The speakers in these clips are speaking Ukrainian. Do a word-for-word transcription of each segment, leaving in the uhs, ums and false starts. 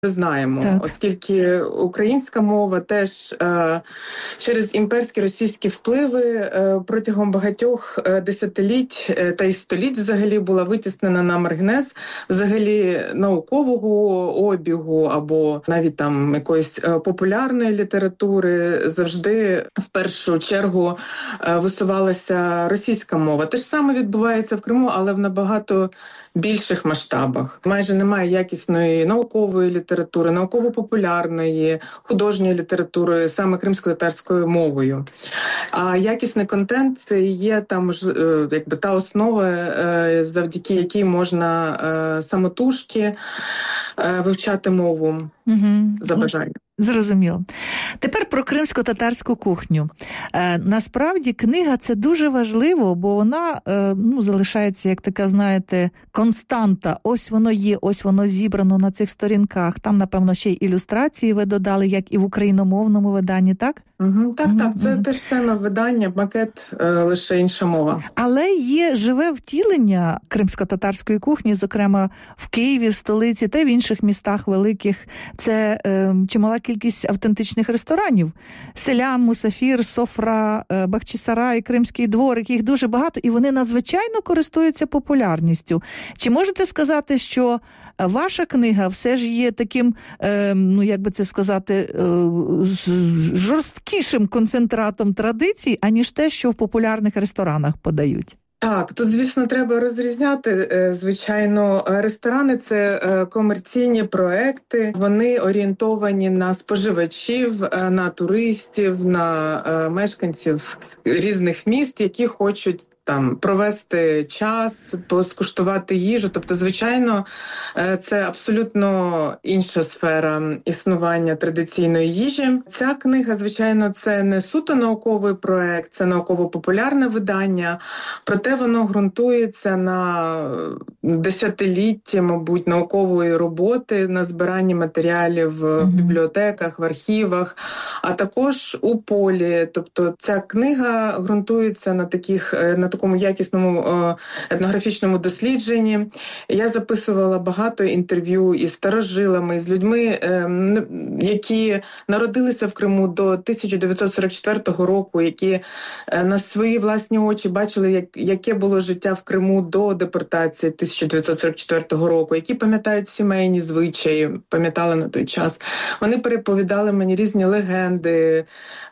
знаємо, так. Оскільки українська мова теж е, через імперські російські впливи е, протягом багатьох е, десятиліть е, та й століть взагалі була витіснена на маргінез взагалі наукового обігу або навіть там якоїсь е, популярної літератури. Завжди в першу чергу е, висувалася російська мова. Те ж саме відбувається в Криму, але в набагато більших масштабах. Майже немає якісної наукової літератури, науково-популярної, художньої літератури саме кримсько-татарською мовою. А якісний контент – це є там якби та основа, завдяки якій можна самотужки вивчати мову угу. за бажанням. Зрозуміло. Тепер про кримсько-татарську кухню. Е, насправді, книга – це дуже важливо, бо вона е, ну, залишається, як така, знаєте, константа. Ось воно є, ось воно зібрано на цих сторінках. Там, напевно, ще й ілюстрації ви додали, як і в україномовному виданні, так? Угу, так, угу, так. Це угу. те ж саме видання, макет, е, лише інша мова. Але є живе втілення кримсько-татарської кухні, зокрема в Києві, в столиці та й в інших містах великих. Це е, чимала кількість автентичних ресторанів. Селям, Мусафір, Софра, е, Бахчисарай, Кримський дворик. Їх дуже багато, і вони надзвичайно користуються популярністю. Чи можете сказати, що ваша книга все ж є таким, е, ну як би це сказати, е, жорсткішим концентратом традицій, аніж те, що в популярних ресторанах подають? Так, тут, звісно, треба розрізняти. Звичайно, ресторани – це комерційні проекти. Вони орієнтовані на споживачів, на туристів, на мешканців різних міст, які хочуть там провести час, поскуштувати їжу. Тобто, звичайно, це абсолютно інша сфера існування традиційної їжі. Ця книга, звичайно, це не суто науковий проект, це науково-популярне видання, проте воно ґрунтується на десятилітті, мабуть, наукової роботи, на збиранні матеріалів в бібліотеках, в архівах, а також у полі. Тобто ця книга ґрунтується на таких, на такому якісному етнографічному дослідженні. Я записувала багато інтерв'ю із старожилами, з людьми, які народилися в Криму до тисяча дев'ятсот сорок четвертого року, які на свої власні очі бачили, як, яке було життя в Криму до депортації тисяча дев'ятсот сорок четвертого року, які пам'ятають сімейні звичаї, пам'ятали на той час. Вони переповідали мені різні легенди,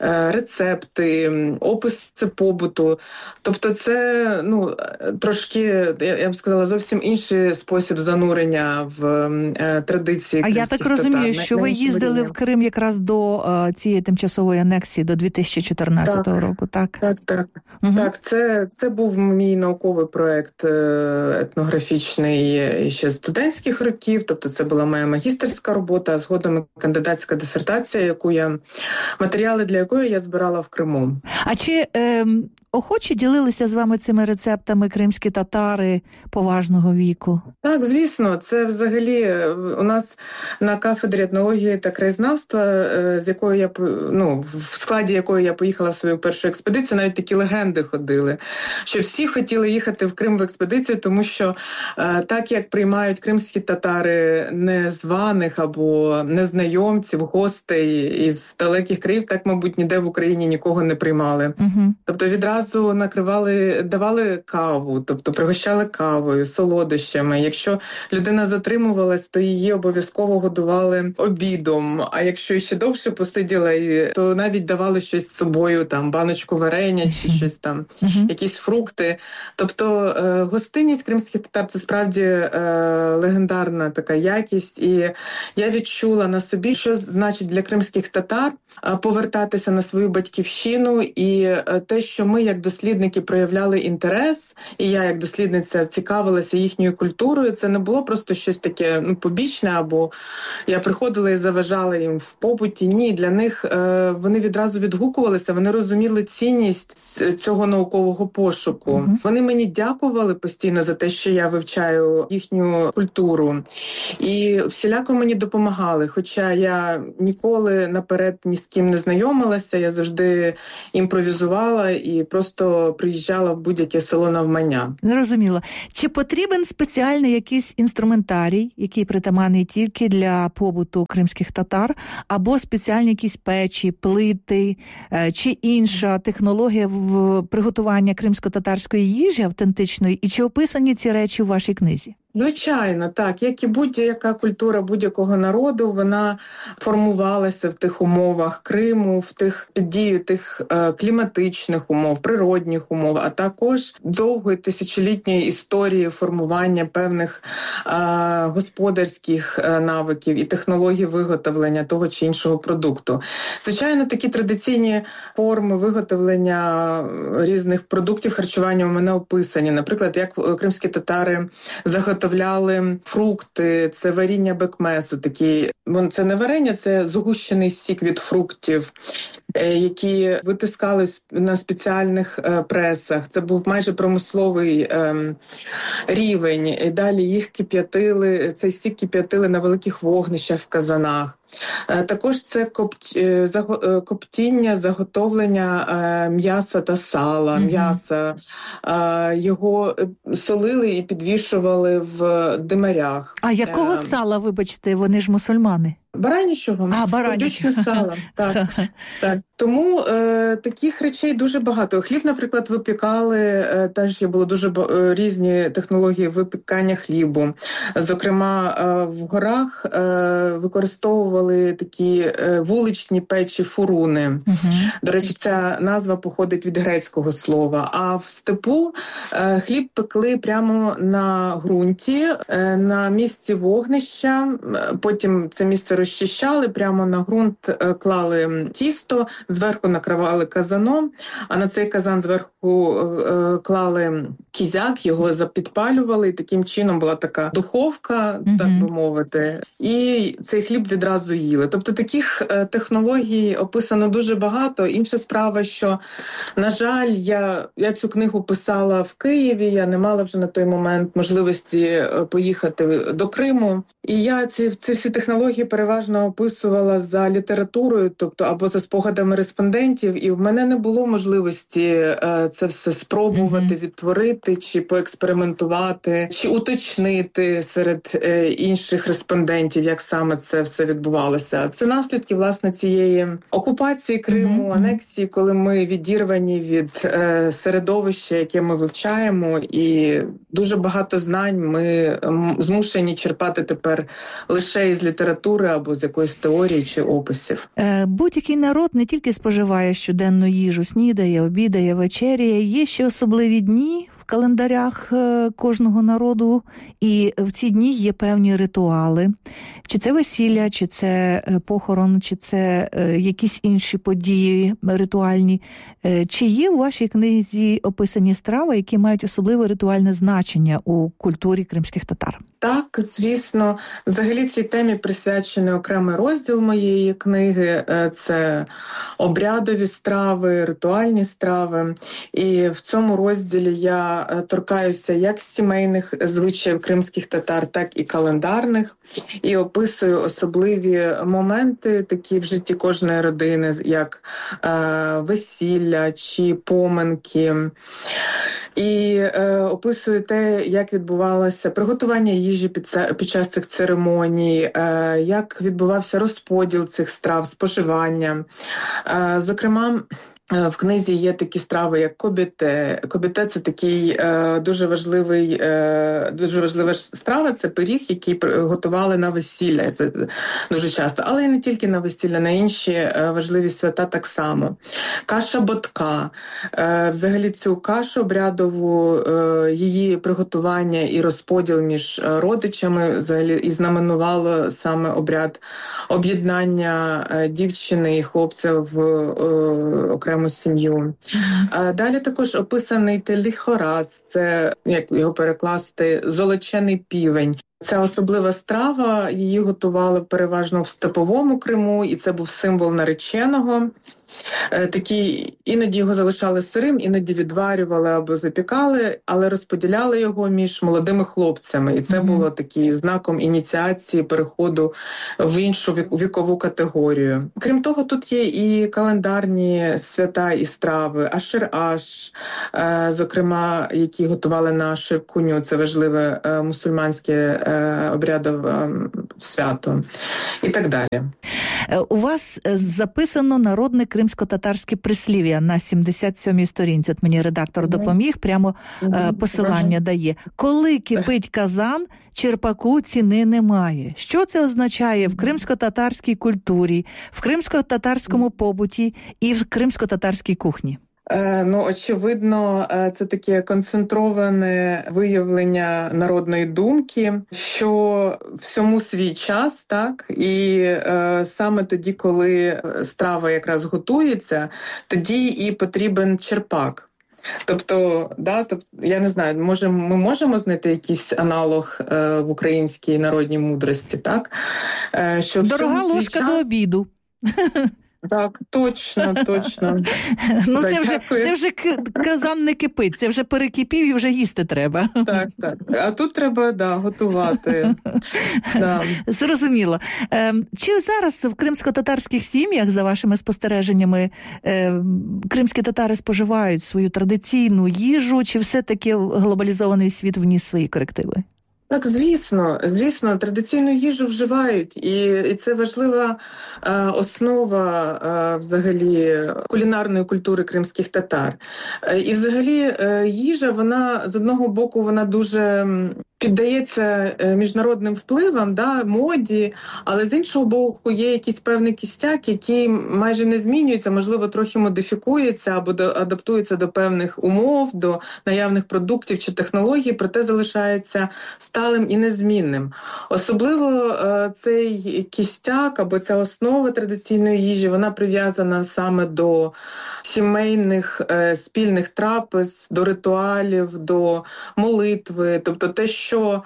рецепти, описи побуту. Тобто це, ну, трошки, я б сказала, зовсім інший спосіб занурення в е, традиції кримських татар. А я так розумію, татар, що ви їздили в Крим якраз до е, цієї тимчасової анексії, до дві тисячі чотирнадцятого так, року, так? Так, так. Угу. Так, це, це був мій науковий проєкт етнографічний ще з студентських років, тобто це була моя магістерська робота, а згодом кандидатська дисертація, яку я, матеріали для якої я збирала в Криму. А чи е, охоче ділилися з вами цими рецептами кримські татари поважного віку? Так, звісно. Це взагалі у нас на кафедрі етнології та краєзнавства, з якою я, ну, в складі якої я поїхала в свою першу експедицію, навіть такі легенди ходили, що всі хотіли їхати в Крим в експедицію, тому що так, як приймають кримські татари незваних або незнайомців, гостей із далеких країв, так, мабуть, ніде в Україні нікого не приймали. Угу. Тобто відразу накривали, давали каву, тобто пригощали кавою, солодощами. Якщо людина затримувалась, то її обов'язково годували обідом, а якщо ще довше посиділа, то навіть давали щось з собою, там, баночку варення чи щось там, uh-huh. якісь фрукти. Тобто е, гостинність кримських татар – це справді е, легендарна така якість. І я відчула на собі, що значить для кримських татар повертатися на свою батьківщину, і те, що ми як дослідники проявляли інтерес, і я як дослідниця цікавилася їхньою культурою, це не було просто щось таке, ну, побічне, або я приходила і заважала їм в побуті. Ні, для них е, вони відразу відгукувалися, вони розуміли цінність цього наукового пошуку. Uh-huh. Вони мені дякували постійно за те, що я вивчаю їхню культуру. І всіляко мені допомагали, хоча я ніколи наперед ні з ким не знайомилася, я завжди імпровізувала і просто просто приїжджала в будь-яке село навмання. Зрозуміло. Чи потрібен спеціальний якийсь інструментарій, який притаманний тільки для побуту кримських татар, або спеціальні якісь печі, плити, чи інша технологія в приготування кримсько-татарської їжі автентичної, і чи описані ці речі у вашій книзі? Звичайно, так. Як і будь-яка культура будь-якого народу, вона формувалася в тих умовах Криму, в тих під дією тих е, кліматичних умов, природних умов, а також довгої тисячолітньої історії формування певних е, господарських е, навиків і технологій виготовлення того чи іншого продукту. Звичайно, такі традиційні форми виготовлення різних продуктів харчування у мене описані. Наприклад, як кримські татари заготовляли Виготовляли фрукти, це варіння бекмесу, такі, це не варення, це згущений сік від фруктів, які витискали на спеціальних пресах. Це був майже промисловий рівень. І далі їх кип'ятили, цей сік кип'ятили на великих вогнищах в казанах. Також це коптіння, заготовлення м'яса та сала, mm-hmm. м'яса. Його солили і підвішували в димарях. А якого е... сала, вибачте, вони ж мусульмани? Баранячого, а, баранячого. сала. Так, так. Тому е, таких речей дуже багато. Хліб, наприклад, випікали, е, теж є було дуже е, різні технології випікання хлібу. Зокрема, е, в горах е, використовували такі е, вуличні печі фуруни. Угу. До речі, ця назва походить від грецького слова. А в степу е, хліб пекли прямо на ґрунті, е, на місці вогнища. Потім це місце розчищали, прямо на ґрунт клали тісто, зверху накривали казаном, а на цей казан зверху е, клали кізяк, його запідпалювали, і таким чином була така духовка, mm-hmm. так би мовити, і цей хліб відразу їли. Тобто таких е, технологій описано дуже багато. Інша справа, що, на жаль, я, я цю книгу писала в Києві, я не мала вже на той момент можливості поїхати до Криму, і я ці, ці всі технології переважно описувала за літературою, тобто або за спогадами респондентів, і в мене не було можливості е, це все спробувати, mm-hmm. відтворити, чи поекспериментувати, чи уточнити серед е, інших респондентів, як саме це все відбувалося. Це наслідки, власне, цієї окупації Криму, mm-hmm. анексії, коли ми відірвані від е, середовища, яке ми вивчаємо, і дуже багато знань ми змушені черпати тепер лише із літератури або з якоїсь теорії чи описів. Будь-який народ не тільки споживає щоденну їжу, снідає, обідає, вечеряє. Є ще особливі дні в календарях кожного народу, і в ці дні є певні ритуали. Чи це весілля, чи це похорон, чи це якісь інші події ритуальні. Чи є у вашій книзі описані страви, які мають особливе ритуальне значення у культурі кримських татар? Так, звісно. Взагалі цій темі присвячений окремий розділ моєї книги. Це обрядові страви, ритуальні страви. І в цьому розділі я торкаюся як сімейних звичаїв кримських татар, так і календарних. І описую особливі моменти, такі в житті кожної родини, як е, весілля чи поминки. І е, описую те, як відбувалося приготування їжі під, під час цих церемоній, е, як відбувався розподіл цих страв, споживання. Е, зокрема, в книзі є такі страви, як кобіте. Кобіте – це такий е, дуже важливий, е, дуже важлива страва. Це пиріг, який готували на весілля. Це дуже часто. Але і не тільки на весілля, на інші е, важливі свята так само. Каша ботка. Е, взагалі цю кашу обрядову, е, її приготування і розподіл між родичами взагалі і знаменувало саме обряд об'єднання е, дівчини і хлопця в е, окремо сім'ю. А далі також описаний теліхораз, це, як його перекласти, золочений півень. Це особлива страва, її готували переважно в степовому Криму, і це був символ нареченого. Такі, іноді його залишали сирим, іноді відварювали або запікали, але розподіляли його між молодими хлопцями. І це mm-hmm. було таким знаком ініціації переходу в іншу вікову категорію. Крім того, тут є і календарні свята і страви, ашир-аш, зокрема, які готували на ширкуню, це важливе мусульманське обрядове свято, і так далі. У вас записано народне кримсько-татарське прислів'я на сімдесят сьомій сторінці. От мені редактор допоміг, прямо mm-hmm. посилання mm-hmm. дає. Коли кипить казан, черпаку ціни немає. Що це означає в кримсько-татарській культурі, в кримсько-татарському побуті і в кримсько-татарській кухні? Ну, очевидно, це таке концентроване виявлення народної думки, що всьому свій час, так? І е, саме тоді, коли страва якраз готується, тоді і потрібен черпак. Тобто, да, тобто, я не знаю, може, ми можемо знайти якийсь аналог е, в українській народній мудрості, так? Е, що дорога ложка час... до обіду. Так, точно, точно. Ну, це вже, це вже казан не кипить, це вже перекипів і вже їсти треба. Так, так. А тут треба, да, готувати. Да. Зрозуміло. Чи зараз в кримсько-татарських сім'ях, за вашими спостереженнями, кримські татари споживають свою традиційну їжу, чи все-таки глобалізований світ вніс свої корективи? Так, звісно, звісно, традиційну їжу вживають, і, і це важлива е, основа е, взагалі кулінарної культури кримських татар. Е, і взагалі е, їжа, вона з одного боку, вона дуже піддається міжнародним впливам, да, моді, але з іншого боку є якийсь певний кістяк, який майже не змінюється, можливо, трохи модифікується або до, адаптується до певних умов, до наявних продуктів чи технологій, проте залишається сталим і незмінним. Особливо е, цей кістяк або ця основа традиційної їжі, вона прив'язана саме до сімейних е, спільних трапез, до ритуалів, до молитви, тобто те, що що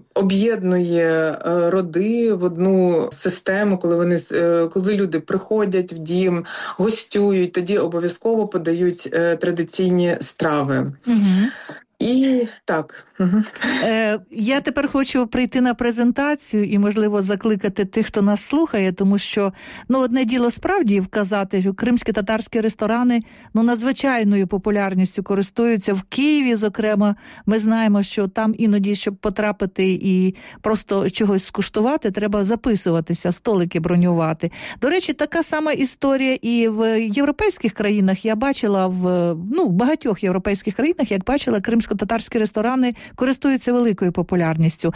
об'єднує роди в одну систему, коли вони коли люди приходять в дім, гостюють, тоді обов'язково подають традиційні страви. Угу. І так. Угу. Е, я тепер хочу прийти на презентацію і, можливо, закликати тих, хто нас слухає, тому що, ну, одне діло справді вказати, що кримські татарські ресторани, ну, надзвичайною популярністю користуються в Києві, зокрема. Ми знаємо, що там іноді, щоб потрапити і просто чогось скуштувати, треба записуватися, столики бронювати. До речі, така сама історія і в європейських країнах. Я бачила в, ну, багатьох європейських країнах, як бачила, кримсько татарські ресторани користуються великою популярністю.